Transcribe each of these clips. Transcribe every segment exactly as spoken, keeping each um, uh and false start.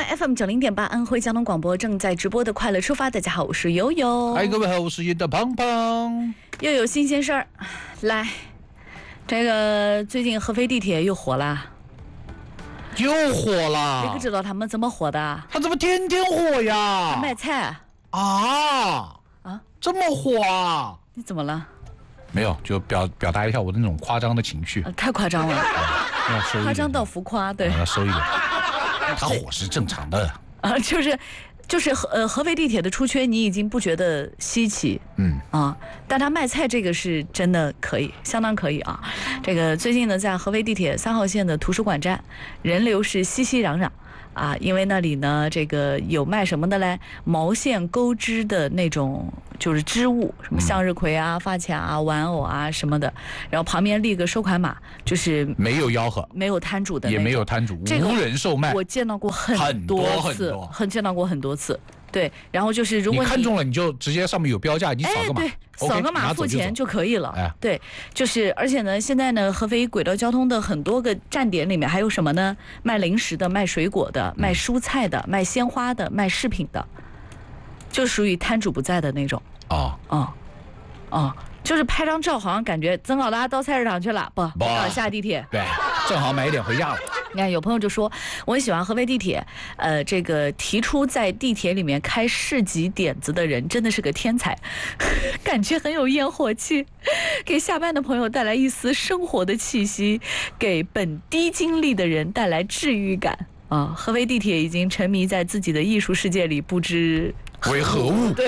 F M 九零点八安徽交通广播正在直播的快乐出发，大家好，我是悠悠。 嗨，各位好，我是你的胖胖。 又有新鲜事儿，来，这个最近合肥地铁又火了， 又火了。 你可知道他们怎么火的？ 他怎么天天火呀？ 卖菜啊啊，这么火啊？ 你怎么了？ 没有，就表表达一下我的那种夸张的情绪。 呃、太夸张了， 要收一点， 夸张到浮夸，对。 要收一点。他火是正常的啊，就是就是呃合肥地铁的出圈，你已经不觉得稀奇，嗯啊，但他卖菜这个是真的可以，相当可以啊。这个最近呢，在合肥地铁三号线的图书馆站，人流是熙熙攘攘啊，因为那里呢，这个有卖什么的嘞？毛线钩织的那种，就是织物，什么向日葵啊、发卡啊、玩偶啊什么的。然后旁边立个收款码，就是没有吆喝， 没有摊主的， 也没有摊主， 这个无人售卖。 我见到过很多次， 很多很见到过很多次。对，然后就是如果你, 你看中了，你就直接上面有标价，你扫个码， 哎、对，扫个码付钱就可以了。哎、对，就是而且呢，现在呢，合肥轨道交通的很多个站点里面还有什么呢？卖零食的、卖水果的、卖蔬菜的、卖鲜花的、卖饰品的，就属于摊主不在的那种。 哦哦哦，就是拍张照，好像感觉曾老大到菜市场去了，不，不下地铁， 对，正好买一点回家了。 你看，有朋友就说我很喜欢合肥地铁，呃，这个提出在地铁里面开市集点子的人真的是个天才，感觉很有烟火气，给下班的朋友带来一丝生活的气息，给本低精力的人带来治愈感啊！合肥地铁已经沉迷在自己的艺术世界里，不知为何物？ 对，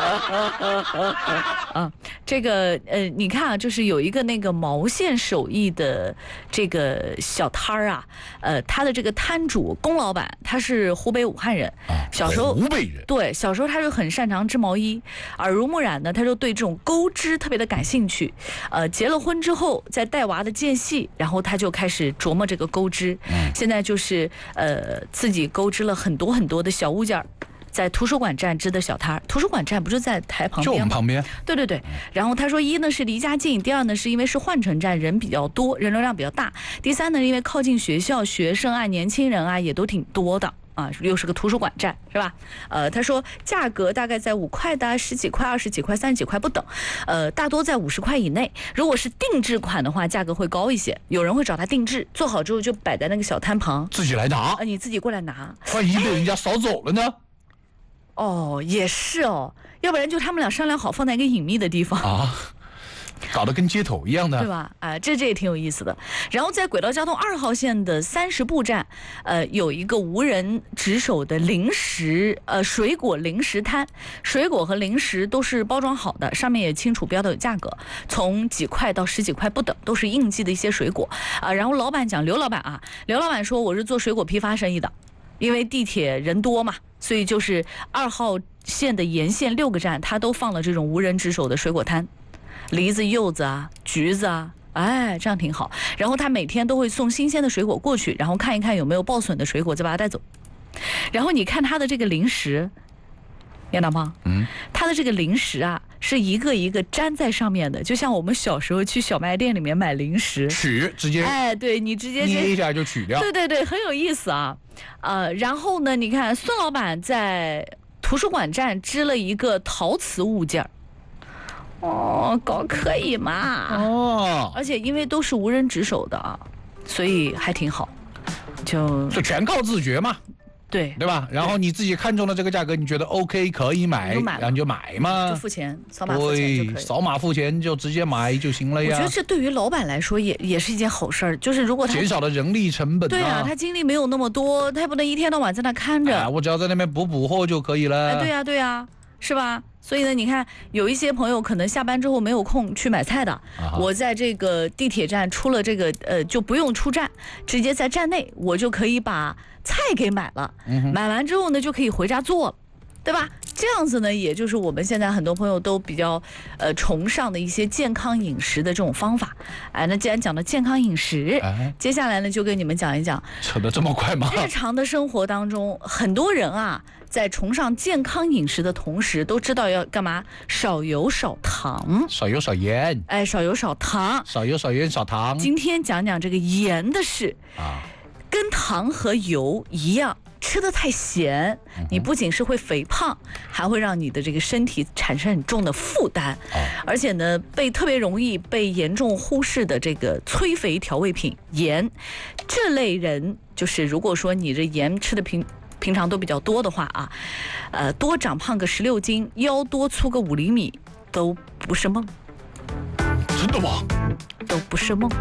啊，这个呃，你看啊，就是有一个那个毛线手艺的这个小摊儿啊，呃，他的这个摊主龚老板，他是湖北武汉人， 啊、 小时候湖北人， 对，小时候他就很擅长织毛衣，耳濡目染呢，他就对这种钩织特别的感兴趣。呃，结了婚之后，在带娃的间隙，然后他就开始琢磨这个钩织，嗯、现在就是呃自己钩织了很多很多的小物件。在图书馆站支的小摊儿，图书馆站不是在台旁边吗？ 就我们旁边。 对对对。然后他说，一呢是离家近，第二呢是因为是换乘站，人比较多，人流量比较大。第三呢，因为靠近学校，学生啊、年轻人啊也都挺多的啊，又是个图书馆站，是吧？呃，他说价格大概在五块的、十几块、二十几块、三十几块不等，呃，大多在五十块以内。如果是定制款的话，价格会高一些。有人会找他定制，做好之后就摆在那个小摊旁， 自己来拿。 呃，你自己过来拿。 万一被人家扫走了呢？ 哦，也是哦，要不然就他们俩商量好放在一个隐秘的地方啊，搞得跟街头一样的， 对吧？啊、呃，这这也挺有意思的。然后在轨道交通二号线的三十步站，呃，有一个无人值守的零食呃水果零食摊，水果和零食都是包装好的，上面也清楚标的有价格，从几块到十几块不等，都是应季的一些水果啊、呃。然后老板讲，刘老板啊，刘老板说我是做水果批发生意的。因为地铁人多嘛，所以就是二号线的沿线六个站，它都放了这种无人值守的水果摊，梨子、柚子啊、橘子啊，哎，这样挺好。然后他每天都会送新鲜的水果过去，然后看一看有没有报损的水果，再把它带走。然后你看他的这个零食，杨大胖，嗯，他的这个零食啊，是一个一个粘在上面的，就像我们小时候去小卖店里面买零食， 取直接， 哎，对你直接捏一下就取掉， 对对对，很有意思啊。呃，然后呢，你看孙老板在图书馆站织了一个陶瓷物件儿，哦，搞可以嘛， 哦， 而且因为都是无人值守的啊，所以还挺好，就就全靠自觉嘛。 对对吧？然后你自己看中了这个价格，你觉得 OK 可以买，然后你就买嘛， 就付钱，扫码付钱就可以。 扫码付钱就直接买就行了呀。 我觉得这对于老板来说也也是一件好事儿，就是如果他减少了人力成本、啊。 对啊，他精力没有那么多，他也不能一天到晚在那看着。 哎、我只要在那边补补货就可以了。 哎，对呀、啊、对呀、啊，是吧？所以呢，你看有一些朋友可能下班之后没有空去买菜的，啊、我在这个地铁站出了这个呃就不用出站，直接在站内我就可以把菜给买了，嗯、买完之后呢就可以回家做了，对吧？这样子呢，也就是我们现在很多朋友都比较呃崇尚的一些健康饮食的这种方法。哎，那既然讲到健康饮食，哎、接下来呢就跟你们讲一讲。 扯得这么快吗？ 日常的生活当中，很多人啊，在崇尚健康饮食的同时，都知道要干嘛？少油少糖， 少油少盐。 哎，少油少糖， 少油少盐少糖。 今天讲讲这个盐的事啊，跟糖和油一样。 吃的太咸，你不仅是会肥胖，还会让你的这个身体产生很重的负担，而且呢，被特别容易被严重忽视的这个催肥调味品盐，这类人就是如果说你这盐吃的平平常都比较多的话啊，呃，多长胖个十六斤，腰多粗个五厘米都不是梦。 真的吗？ 都不是梦。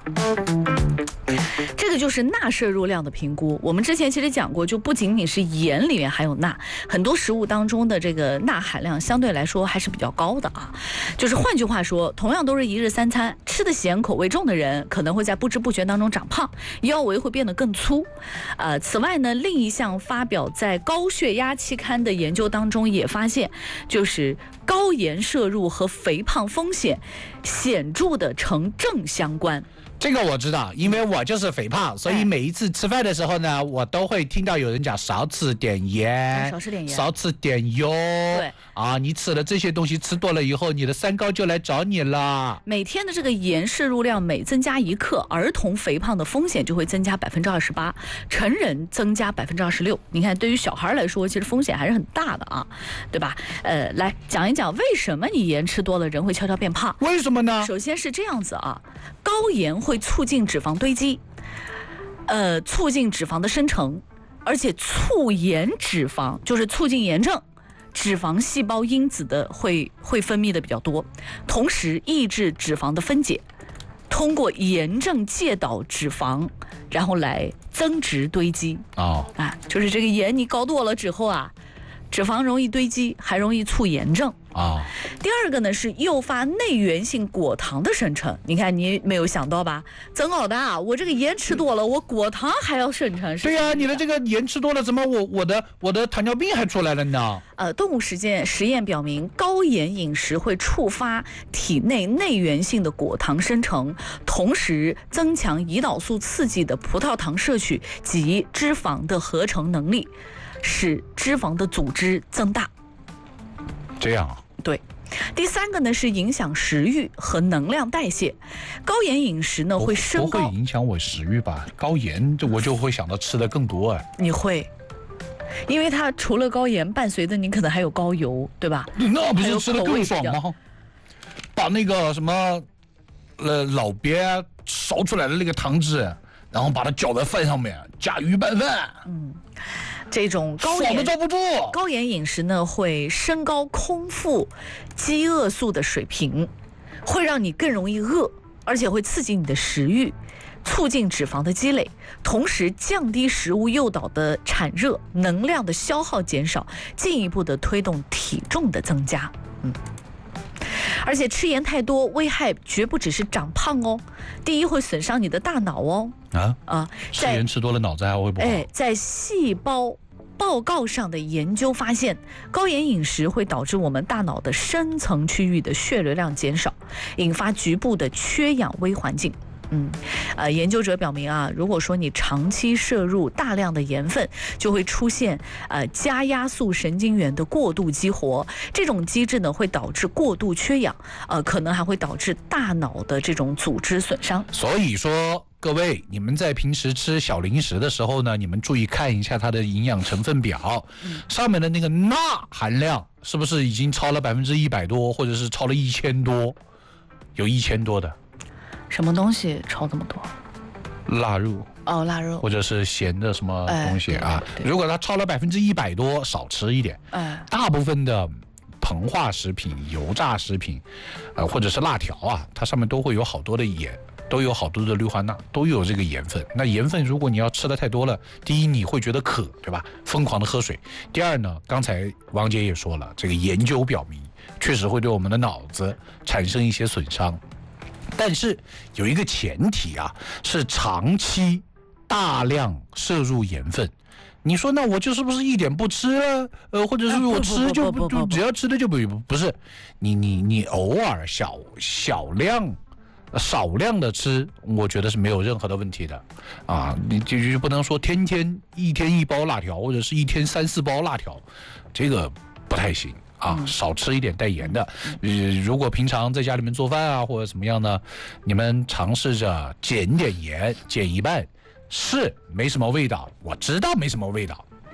这个就是钠摄入量的评估。我们之前其实讲过，就不仅仅是盐里面含有钠，很多食物当中的这个钠含量相对来说还是比较高的啊。就是换句话说，同样都是一日三餐，吃的咸口味重的人可能会在不知不觉当中长胖，腰围会变得更粗。呃，此外呢，另一项发表在高血压期刊的研究当中也发现，就是高盐摄入和肥胖风险显著的呈正相关。 这个我知道，因为我就是肥胖，所以每一次吃饭的时候呢，我都会听到有人讲少吃点盐， 少吃点盐， 少吃点油。 对啊，你吃了这些东西吃多了以后，你的三高就来找你了。 每天的这个盐摄入量每增加一克，儿童肥胖的风险就会增加百分之二十八，成人增加百分之二十六。你看，对于小孩来说，其实风险还是很大的啊，对吧？呃，来讲一讲为什么你盐吃多了人会悄悄变胖？ 为什么呢？ 首先是这样子啊，高盐会促进脂肪堆积，呃，促进脂肪的生成，而且促炎脂肪就是促进炎症，脂肪细胞因子的会会分泌的比较多，同时抑制脂肪的分解，通过炎症介导脂肪，然后来增殖堆积。 哦， 啊，就是这个盐你搞多了之后啊，脂肪容易堆积，还容易促炎症。 啊、哦， 第二个呢是诱发内源性果糖的生成。你看你没有想到吧？曾老大，我这个盐吃多了，我果糖还要生成。 对呀、啊，你的这个盐吃多了，怎么我我的我的糖尿病还出来了呢？ 呃，动物实践实验表明，高盐饮食会触发体内内源性的果糖生成，同时增强胰岛素刺激的葡萄糖摄取及脂肪的合成能力，使脂肪的组织增大。 这样啊。 对，第三个呢是影响食欲和能量代谢。高盐饮食呢会升高， 不会影响我食欲吧？高盐我就会想到吃的更多哎。 你会，因为它除了高盐，伴随的你可能还有高油，对吧？ 那不是吃的更爽吗？把那个什么，呃，老鳖烧出来的那个汤汁，然后把它搅在饭上面，加鱼拌饭。嗯。 这种高盐爽的罩不住。 高盐饮食呢，会升高空腹饥饿素的水平，会让你更容易饿，而且会刺激你的食欲，促进脂肪的积累，同时降低食物诱导的产热，能量的消耗减少，进一步的推动体重的增加。嗯。而且吃盐太多，危害绝不只是长胖哦。第一，会损伤你的大脑哦。 啊啊！吃盐吃多了，脑子还会不好。 哎，在细胞报告上的研究发现，高盐饮食会导致我们大脑的深层区域的血流量减少，引发局部的缺氧微环境。嗯，呃，研究者表明啊，如果说你长期摄入大量的盐分，就会出现呃加压素神经元的过度激活，这种机制呢会导致过度缺氧，呃，可能还会导致大脑的这种组织损伤。 所以说，各位，你们在平时吃小零食的时候呢，你们注意看一下它的营养成分表，嗯、上面的那个钠含量是不是已经超了百分之一百多，或者是超了一千多，有一千多的。 什么东西超这么多？ 腊肉哦，腊肉， 或者是咸的什么东西啊？ 哎、 如果它超了百分之一百多，少吃一点。哎，大部分的膨化食品、油炸食品，呃，或者是辣条啊，它上面都会有好多的盐，都有好多的氯化钠，都有这个盐分。那盐分如果你要吃的太多了，第一你会觉得渴，对吧？疯狂的喝水。第二呢，刚才王姐也说了，这个研究表明，确实会对我们的脑子产生一些损伤。但是有一个前提啊，是长期大量摄入盐分。你说那我就是不是一点不吃啊？呃，或者是我吃就不就只要吃的就不不是，你你你偶尔小小量、少量的吃，我觉得是没有任何的问题的啊。你就就不能说天天一天一包辣条，或者是一天三四包辣条，这个不太行。啊，少吃一点带盐的。呃，如果平常在家里面做饭啊，或者怎么样呢，你们尝试着减点盐，减一半，是没什么味道，我知道没什么味道，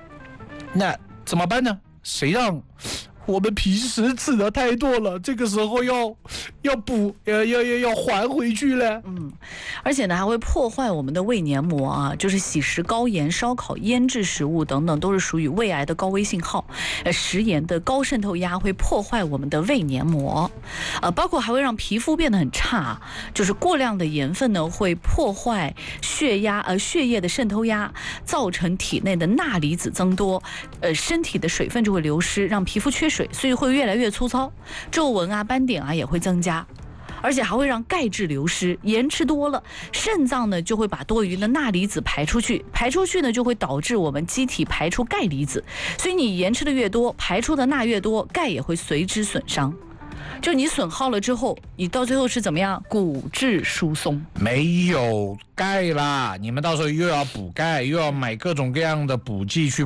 那怎么办呢？谁让我们平时吃的太多了，这个时候要要补，要要要要还回去了。 嗯，而且呢还会破坏我们的胃黏膜啊，就是喜食高盐、烧烤、腌制食物等等，都是属于胃癌的高危信号。呃，食盐的高渗透压会破坏我们的胃黏膜，呃，包括还会让皮肤变得很差，就是过量的盐分呢会破坏血压，呃，血液的渗透压，造成体内的钠离子增多，呃，身体的水分就会流失，让皮肤缺水，所以会越来越粗糙，皱纹啊、斑点啊也会增加。而且还会让钙质流失，盐吃多了，肾脏呢就会把多余的钠离子排出去，排出去呢就会导致我们机体排出钙离子，所以你盐吃的越多，排出的钠越多，钙也会随之损伤。就你损耗了之后，你到最后是怎么样？骨质疏松， 没有钙啦，你们到时候又要补钙，又要买各种各样的补剂去